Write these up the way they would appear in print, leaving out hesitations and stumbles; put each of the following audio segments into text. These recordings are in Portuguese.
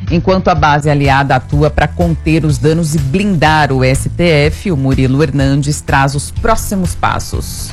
Enquanto a base aliada atua para conter os danos e blindar o STF, o Murilo Hernandes traz os próximos passos.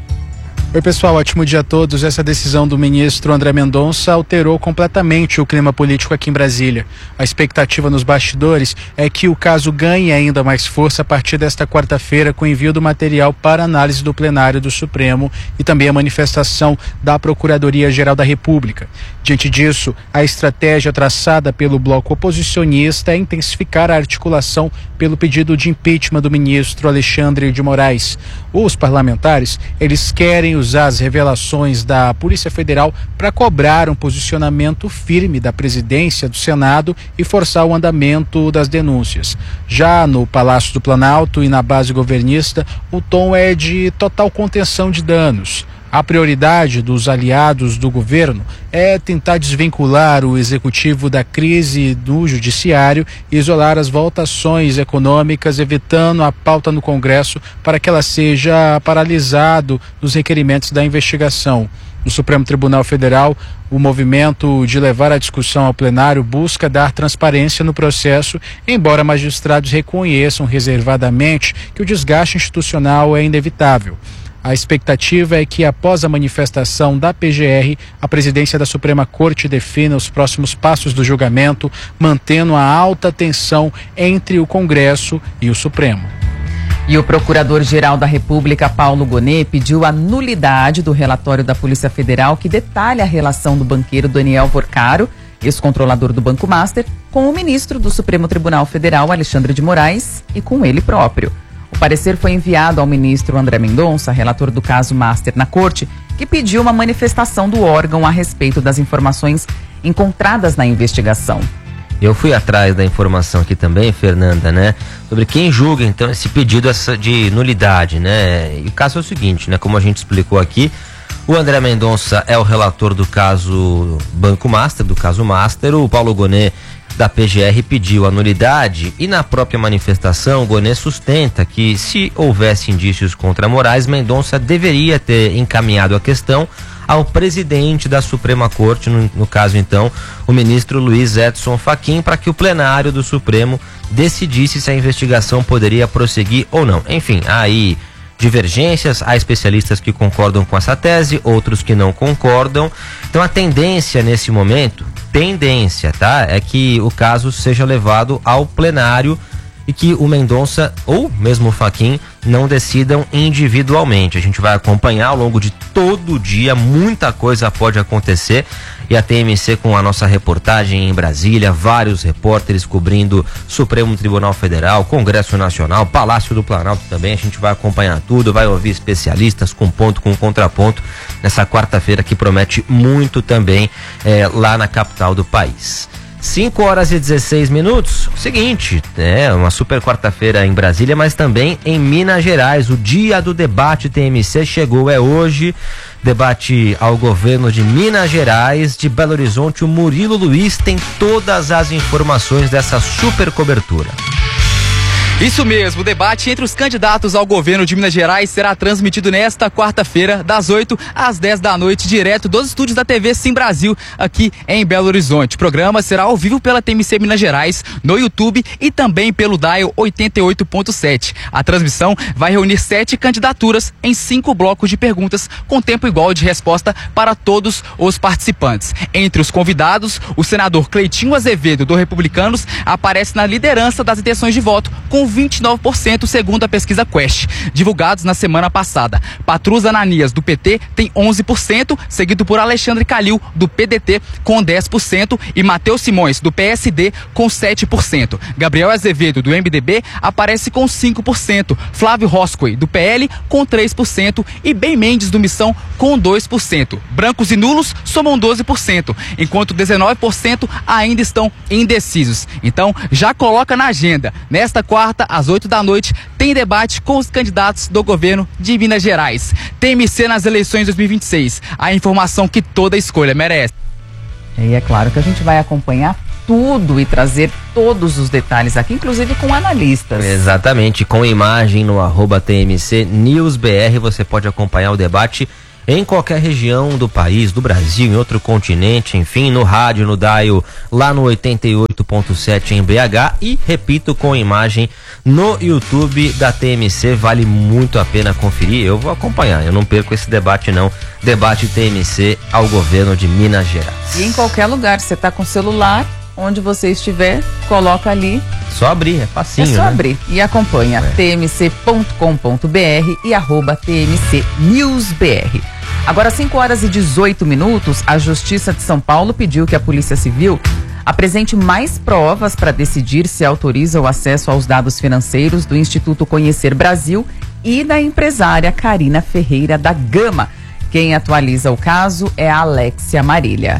Oi pessoal, ótimo dia a todos. Essa decisão do ministro André Mendonça alterou completamente o clima político aqui em Brasília. A expectativa nos bastidores é que o caso ganhe ainda mais força a partir desta quarta-feira, com o envio do material para análise do plenário do Supremo e também a manifestação da Procuradoria-Geral da República. Diante disso, a estratégia traçada pelo bloco oposicionista é intensificar a articulação pelo pedido de impeachment do ministro Alexandre de Moraes. Os parlamentares, eles querem usar as revelações da Polícia Federal para cobrar um posicionamento firme da presidência do Senado e forçar o andamento das denúncias. Já no Palácio do Planalto e na base governista, o tom é de total contenção de danos. A prioridade dos aliados do governo é tentar desvincular o executivo da crise do judiciário e isolar as votações econômicas, evitando a pauta no Congresso para que ela seja paralisada nos requerimentos da investigação. No Supremo Tribunal Federal, o movimento de levar a discussão ao plenário busca dar transparência no processo, embora magistrados reconheçam reservadamente que o desgaste institucional é inevitável. A expectativa é que, após a manifestação da PGR, a presidência da Suprema Corte defina os próximos passos do julgamento, mantendo a alta tensão entre o Congresso e o Supremo. E o Procurador-Geral da República, Paulo Gonet, pediu a nulidade do relatório da Polícia Federal que detalha a relação do banqueiro Daniel Vorcaro, ex-controlador do Banco Master, com o ministro do Supremo Tribunal Federal, Alexandre de Moraes, e com ele próprio. O parecer foi enviado ao ministro André Mendonça, relator do caso Master na Corte, que pediu uma manifestação do órgão a respeito das informações encontradas na investigação. Eu fui atrás da informação aqui também, Fernanda, né? Sobre quem julga, então, esse pedido de nulidade, né? E o caso é o seguinte, né? Como a gente explicou aqui, o André Mendonça é o relator do caso Banco Master, do caso Master. O Paulo Gonet, da PGR, pediu a nulidade e na própria manifestação o Gonet sustenta que, se houvesse indícios contra Moraes, Mendonça deveria ter encaminhado a questão ao presidente da Suprema Corte, no caso então o ministro Luiz Edson Fachin, para que o plenário do Supremo decidisse se a investigação poderia prosseguir ou não. Enfim, há aí divergências, há especialistas que concordam com essa tese, outros que não concordam. Então a tendência nesse momento, é que o caso seja levado ao plenário e que o Mendonça ou mesmo o Fachin não decidam individualmente. A gente vai acompanhar ao longo de todo o dia, muita coisa pode acontecer, e a TMC, com a nossa reportagem em Brasília, vários repórteres cobrindo Supremo Tribunal Federal, Congresso Nacional, Palácio do Planalto também. A gente vai acompanhar tudo, vai ouvir especialistas com ponto, com contraponto, nessa quarta-feira que promete muito também lá na capital do país. 5h16. Seguinte, uma super quarta-feira em Brasília, mas também em Minas Gerais. O dia do debate TMC chegou, hoje. Debate ao governo de Minas Gerais, de Belo Horizonte. O Murilo Luiz tem todas as informações dessa super cobertura. Isso mesmo, o debate entre os candidatos ao governo de Minas Gerais será transmitido nesta quarta-feira, das 8 às 10 da noite, direto dos estúdios da TV Sim Brasil, aqui em Belo Horizonte. O programa será ao vivo pela TMC Minas Gerais, no YouTube e também pelo Dial 88.7. A transmissão vai reunir 7 candidaturas em 5 blocos de perguntas, com tempo igual de resposta para todos os participantes. Entre os convidados, o senador Cleitinho Azevedo, do Republicanos, aparece na liderança das intenções de voto, com 29%, segundo a pesquisa Quest, divulgados na semana passada. Patrus Ananias, do PT, tem 11%, seguido por Alexandre Calil, do PDT, com 10%, e Matheus Simões, do PSD, com 7%. Gabriel Azevedo, do MDB, aparece com 5%. Flávio Roscoe, do PL, com 3%, e Ben Mendes, do Missão, com 2%. Brancos e nulos somam 12%, enquanto 19% ainda estão indecisos. Então, já coloca na agenda. Nesta quarta, às 8 da noite, tem debate com os candidatos do governo de Minas Gerais. TMC nas eleições 2026. A informação que toda escolha merece. E é claro que a gente vai acompanhar tudo e trazer todos os detalhes aqui, inclusive com analistas. Exatamente, com imagem no @TMC NewsBR, você pode acompanhar o debate em qualquer região do país, do Brasil, em outro continente, enfim, no rádio, no dial, lá no 88.7 98.7 em BH e, repito, com imagem no YouTube da TMC. Vale muito a pena conferir. Eu vou acompanhar, eu não perco esse debate não. Debate TMC ao governo de Minas Gerais. E em qualquer lugar, você tá com o celular, onde você estiver, coloca ali. Só abrir, é facinho, É só né? abrir e acompanha tmc.com.br e @tmcnewsbr. Agora, 5h18, a Justiça de São Paulo pediu que a Polícia Civil apresente mais provas para decidir se autoriza o acesso aos dados financeiros do Instituto Conhecer Brasil e da empresária Karina Ferreira da Gama. Quem atualiza o caso é a Alexia Marília.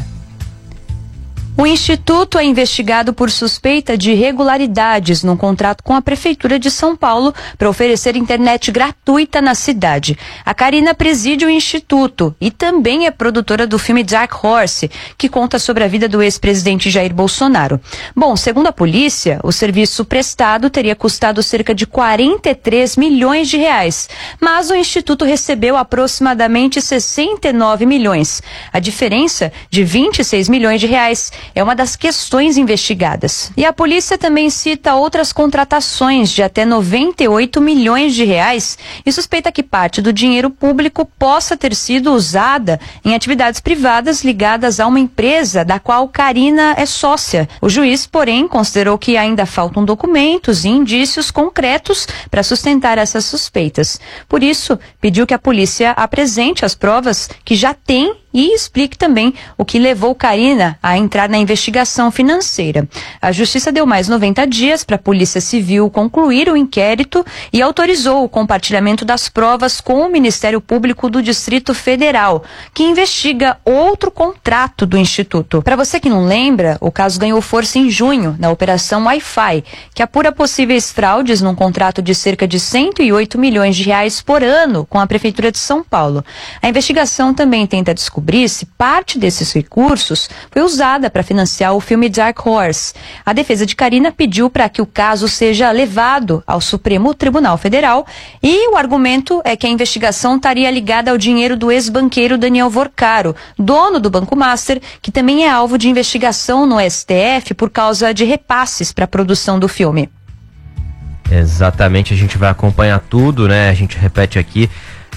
O Instituto é investigado por suspeita de irregularidades num contrato com a Prefeitura de São Paulo para oferecer internet gratuita na cidade. A Karina preside o Instituto e também é produtora do filme Dark Horse, que conta sobre a vida do ex-presidente Jair Bolsonaro. Bom, segundo a polícia, o serviço prestado teria custado cerca de 43 milhões de reais, mas o Instituto recebeu aproximadamente 69 milhões. A diferença de 26 milhões de reais é uma das questões investigadas. E a polícia também cita outras contratações de até 98 milhões de reais e suspeita que parte do dinheiro público possa ter sido usada em atividades privadas ligadas a uma empresa da qual Karina é sócia. O juiz, porém, considerou que ainda faltam documentos e indícios concretos para sustentar essas suspeitas. Por isso, pediu que a polícia apresente as provas que já tem e explique também o que levou Karina a entrar na investigação financeira. A Justiça deu mais 90 dias para a Polícia Civil concluir o inquérito e autorizou o compartilhamento das provas com o Ministério Público do Distrito Federal, que investiga outro contrato do Instituto. Para você que não lembra, o caso ganhou força em junho, na Operação Wi-Fi, que apura possíveis fraudes num contrato de cerca de 108 milhões de reais por ano com a Prefeitura de São Paulo. A investigação também tenta descobrir se parte desses recursos foi usada para financiar o filme Dark Horse. A defesa de Karina pediu para que o caso seja levado ao Supremo Tribunal Federal e o argumento é que a investigação estaria ligada ao dinheiro do ex-banqueiro Daniel Vorcaro, dono do Banco Master, que também é alvo de investigação no STF por causa de repasses para a produção do filme. Exatamente, a gente vai acompanhar tudo, né? A gente repete aqui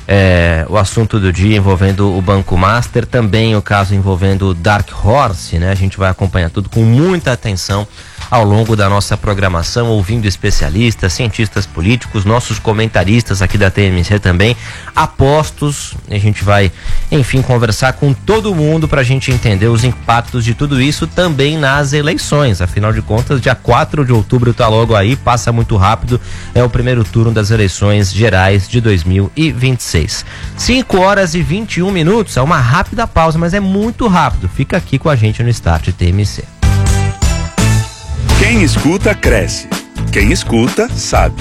o assunto do dia envolvendo o Banco Master, também o caso envolvendo o Dark Horse, né? A gente vai acompanhar tudo com muita atenção ao longo da nossa programação, ouvindo especialistas, cientistas políticos, nossos comentaristas aqui da TMC também, apostos. A gente vai, enfim, conversar com todo mundo para a gente entender os impactos de tudo isso também nas eleições. Afinal de contas, dia 4 de outubro tá logo aí, passa muito rápido, é o primeiro turno das eleições gerais de 2026. 5h21, é uma rápida pausa, mas é muito rápido. Fica aqui com a gente no Start TMC. Quem escuta, cresce. Quem escuta, sabe.